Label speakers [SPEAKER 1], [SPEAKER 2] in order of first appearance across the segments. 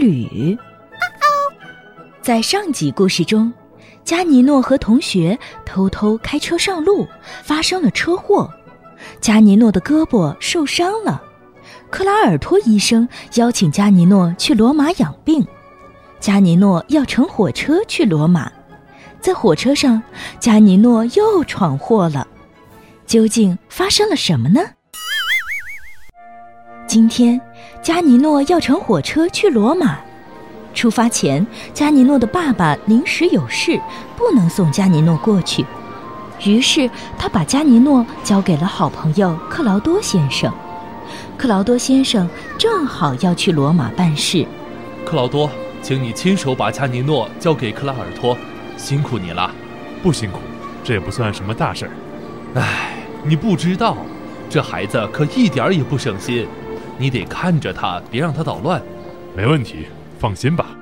[SPEAKER 1] 旅。在上集故事中，加尼诺和同学偷偷开车上路，发生了车祸。加尼诺的胳膊受伤了，克拉尔托医生邀请加尼诺去罗马养病。加尼诺要乘火车去罗马，在火车上，加尼诺又闯祸了。究竟发生了什么呢？今天，加尼诺要乘火车去罗马。出发前，加尼诺的爸爸临时有事，不能送加尼诺过去。于是他把加尼诺交给了好朋友克劳多先生。克劳多先生正好要去罗马办事。
[SPEAKER 2] 克劳多，请你亲手把加尼诺交给克拉尔托，辛苦你了。
[SPEAKER 3] 不辛苦，这也不算什么大事儿。
[SPEAKER 2] 唉，你不知道，这孩子可一点也不省心，你得看着他，别让他捣乱。
[SPEAKER 3] 没问题，放心吧。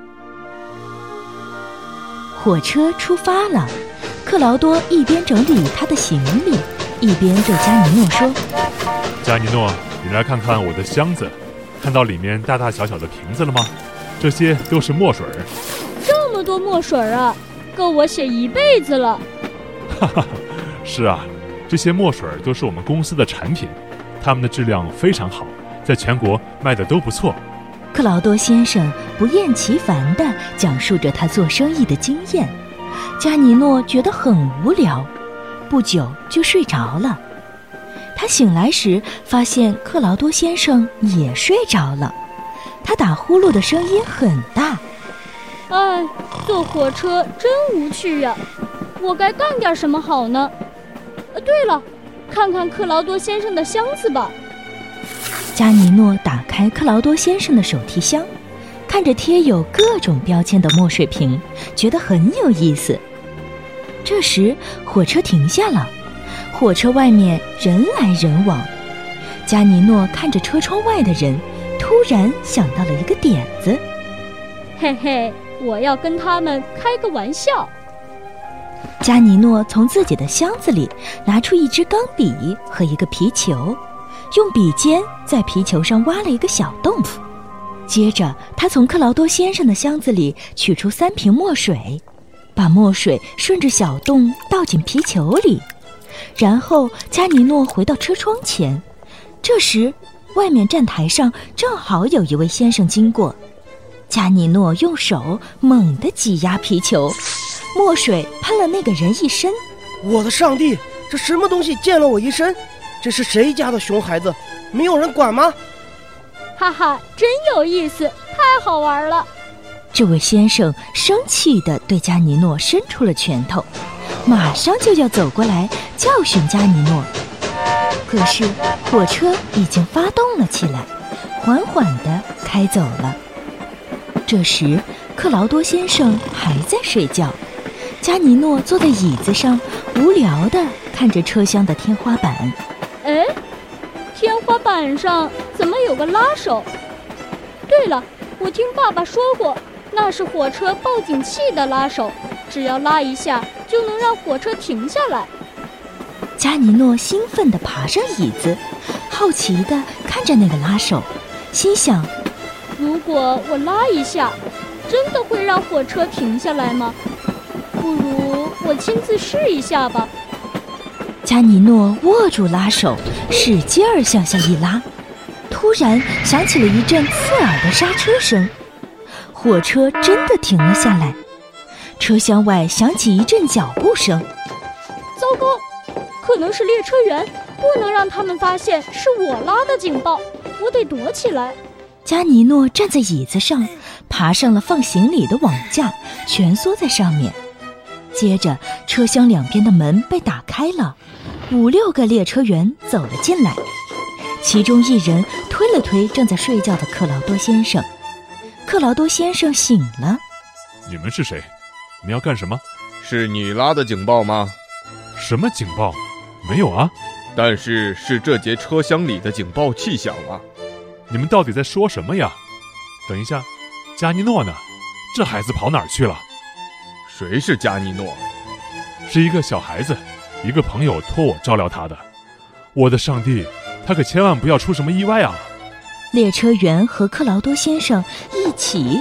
[SPEAKER 1] 火车出发了，克劳多一边整理他的行李，一边对加尼诺说：
[SPEAKER 3] 加尼诺，你来看看我的箱子，看到里面大大小小的瓶子了吗？这些都是墨水。
[SPEAKER 4] 这么多墨水啊，够我写一辈子了。
[SPEAKER 3] 哈哈，是啊，这些墨水都是我们公司的产品，它们的质量非常好，在全国卖的都不错。
[SPEAKER 1] 克劳多先生不厌其烦地讲述着他做生意的经验。加尼诺觉得很无聊，不久就睡着了。他醒来时发现克劳多先生也睡着了，他打呼噜的声音很大。
[SPEAKER 4] 哎，坐火车真无趣呀，我该干点什么好呢？对了，看看克劳多先生的箱子吧。
[SPEAKER 1] 加尼诺打开克劳多先生的手提箱，看着贴有各种标签的墨水瓶，觉得很有意思。这时火车停下了，火车外面人来人往。加尼诺看着车窗外的人，突然想到了一个点子。
[SPEAKER 4] 嘿嘿，我要跟他们开个玩笑。
[SPEAKER 1] 加尼诺从自己的箱子里拿出一支钢笔和一个皮球，用笔尖在皮球上挖了一个小洞。接着他从克劳多先生的箱子里取出3瓶墨水，把墨水顺着小洞倒进皮球里。然后加尼诺回到车窗前，这时外面站台上正好有一位先生经过。加尼诺用手猛地挤压皮球，墨水喷了那个人一身。
[SPEAKER 5] 我的上帝，这什么东西溅了我一身？这是谁家的熊孩子？没有人管吗？
[SPEAKER 4] 哈哈，真有意思，太好玩了。
[SPEAKER 1] 这位先生生气地对加尼诺伸出了拳头，马上就要走过来教训加尼诺。可是火车已经发动了起来，缓缓地开走了。这时克劳多先生还在睡觉，加尼诺坐在椅子上，无聊地看着车厢的天花板。
[SPEAKER 4] 哎，天花板上怎么有个拉手？对了，我听爸爸说过，那是火车报警器的拉手，只要拉一下就能让火车停下来。
[SPEAKER 1] 加尼诺兴奋地爬上椅子，好奇地看着那个拉手，心想：
[SPEAKER 4] 如果我拉一下，真的会让火车停下来吗？不如我亲自试一下吧。
[SPEAKER 1] 加尼诺握住拉手，使劲儿向下一拉，突然响起了一阵刺耳的刹车声，火车真的停了下来。车厢外响起一阵脚步声。
[SPEAKER 4] 糟糕，可能是列车员，不能让他们发现是我拉的警报，我得躲起来。
[SPEAKER 1] 加尼诺站在椅子上，爬上了放行李的网架，蜷缩在上面。接着车厢两边的门被打开了，5、6个列车员走了进来，其中一人推了推正在睡觉的克劳多先生。克劳多先生醒了。
[SPEAKER 3] 你们是谁？你们要干什么？
[SPEAKER 6] 是你拉的警报吗？
[SPEAKER 3] 什么警报？没有啊。
[SPEAKER 6] 但是这节车厢里的警报器响了。
[SPEAKER 3] 你们到底在说什么呀？等一下，加尼诺呢？这孩子跑哪儿去了？
[SPEAKER 6] 谁是加尼诺？
[SPEAKER 3] 是一个小孩子，一个朋友托我照料他的。我的上帝，他可千万不要出什么意外啊！
[SPEAKER 1] 列车员和克劳多先生一起